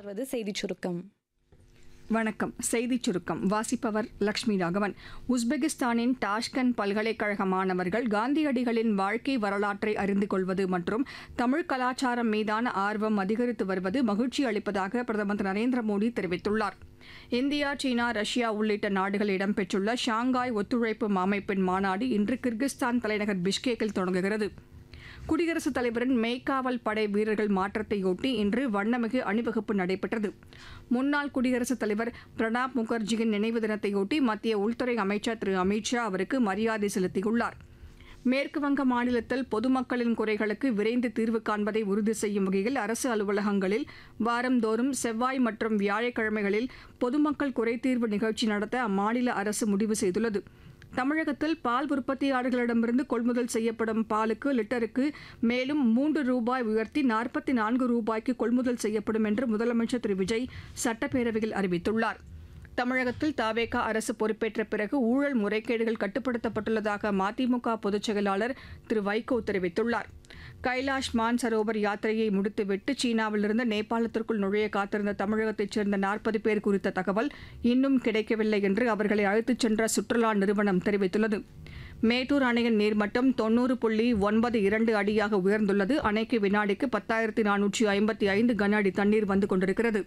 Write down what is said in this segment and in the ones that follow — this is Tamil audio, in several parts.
தொடர்வது செய்திச் சுருக்கம். வணக்கம். செய்திச் சுருக்கம் வாசிப்பவர் லட்சுமி ராகவன். உஸ்பெகிஸ்தானின் டாஷ்கண்ட் பல்கலைக்கழக மாணவர்கள் காந்தியடிகளின் வாழ்க்கை வரலாற்றை அறிந்து கொள்வது மற்றும் தமிழ் கலாச்சாரம் மீதான ஆர்வம் அதிகரித்து வருவது மகிழ்ச்சி அளிப்பதாக பிரதமர் திரு நரேந்திர மோடி தெரிவித்துள்ளார். இந்தியா, சீனா, ரஷ்யா உள்ளிட்ட நாடுகள் இடம்பெற்றுள்ள ஷாங்காய் ஒத்துழைப்பு அமைப்பின் மாநாடு இன்று கிர்கிஸ்தான் தலைநகர் பிஷ்கேக்கில் தொடங்குகிறது. குடியரசுத் தலைவரின் மெய்க்காவல் படை வீரர்கள் மாற்றத்தையொட்டி இன்று வண்ணமிகு அணிவகுப்பு நடைபெற்றது. முன்னாள் குடியரசுத் தலைவர் பிரணாப் முகர்ஜியின் நினைவு தினத்தையொட்டி மத்திய உள்துறை அமைச்சர் திரு அமித் ஷா அவருக்கு மரியாதை செலுத்தியுள்ளார். மேற்குவங்க மாநிலத்தில் பொதுமக்களின் குறைகளுக்கு விரைந்து தீர்வு காண்பதை உறுதி செய்யும் வகையில் அரசு அலுவலகங்களில் வாரந்தோறும் செவ்வாய் மற்றும் வியாழக்கிழமைகளில் பொதுமக்கள் குறைதீர்வு நிகழ்ச்சி நடத்த அம்மாநில அரசு முடிவு செய்துள்ளது. தமிழகத்தில் பால் உற்பத்தியாளர்களிடமிருந்து கொள்முதல் செய்யப்படும் பாலுக்கு லிட்டருக்கு மேலும் ₹3 உயர்த்தி ₹44 கொள்முதல் செய்யப்படும் என்று முதலமைச்சர் திரு விஜய் சட்டப்பேரவையில் அறிவித்துள்ளார். தமிழகத்தில் தவேக அரசு பொறுப்பேற்ற பிறகு ஊழல் முறைகேடுகள் கட்டுப்படுத்தப்பட்டுள்ளதாக மதிமுக பொதுச் செயலாளர் திரு வைகோ தெரிவித்துள்ளார். கைலாஷ் மான்சரோவர் யாத்திரையை முடித்துவிட்டு சீனாவிலிருந்து நேபாளத்திற்குள் நுழைய காத்திருந்த தமிழகத்தைச் சேர்ந்த 40 பேர் குறித்த தகவல் இன்னும் கிடைக்கவில்லை என்று அவர்களை அழைத்துச் சென்ற சுற்றுலா நிறுவனம் தெரிவித்துள்ளது. மேட்டூர் அணையின் நீர்மட்டம் 90.92 அடியாக உயர்ந்துள்ளது. அணைக்கு வினாடிக்கு 10,455 கன அடி தண்ணீர் வந்து கொண்டிருக்கிறது.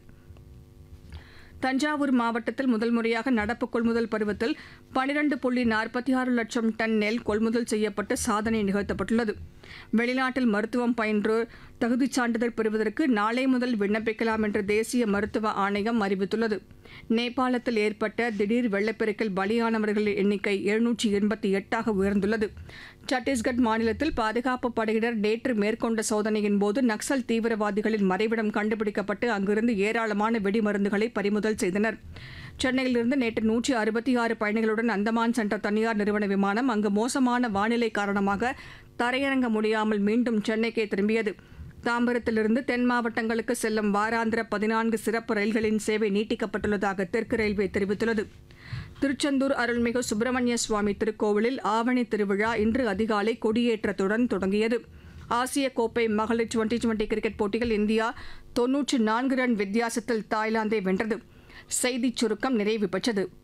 தஞ்சாவூர் மாவட்டத்தில் முதல் முறையாக நடப்பு கொள்முதல் பருவத்தில் 12.46 லட்சம் டன் நெல் கொள்முதல் செய்யப்பட்டு சாதனை நிகழ்த்தப்பட்டுள்ளது. வெளிநாட்டில் மருத்துவம் பயின்று தகுதிச் சான்றிதழ் பெறுவதற்கு நாளை முதல் விண்ணப்பிக்கலாம் என்று தேசிய மருத்துவ ஆணையம் அறிவித்துள்ளது. நேபாளத்தில் ஏற்பட்ட திடீர் வெள்ளப்பெருக்கில் பலியானவர்களின் எண்ணிக்கை 788 உயர்ந்துள்ளது. சத்தீஸ்கட் மாநிலத்தில் பாதுகாப்பு படையினர் நேற்று மேற்கொண்ட சோதனையின் போது நக்சல் தீவிரவாதிகளின் மறைவிடம் கண்டுபிடிக்கப்பட்டு அங்கிருந்து ஏராளமான வெடிமருந்துகளை பறிமுதல் செய்தனர். சென்னையிலிருந்து நேற்று 166 பயணிகளுடன் அந்தமான் சென்ற தனியார் நிறுவன விமானம் அங்கு மோசமான வானிலை காரணமாக தரையிறங்க முடியாமல் மீண்டும் சென்னைக்கே திரும்பியது. தாம்பரத்திலிருந்து தென் மாவட்டங்களுக்கு செல்லும் வாராந்திர 14 சிறப்பு ரயில்களின் சேவை நீட்டிக்கப்பட்டுள்ளதாக தெற்கு ரயில்வே தெரிவித்துள்ளது. திருச்செந்தூர் அருள்மிகு சுப்பிரமணிய சுவாமி திருக்கோவிலில் ஆவணி திருவிழா இன்று அதிகாலை கொடியேற்றத்துடன் தொடங்கியது. ஆசிய கோப்பை மகளிர் டுவெண்டி கிரிக்கெட் போட்டியில் இந்தியா 94 ரன் வித்தியாசத்தில் தாய்லாந்தை வென்றது. செய்திச் சுருக்கம் நிறைவு பெற்றது.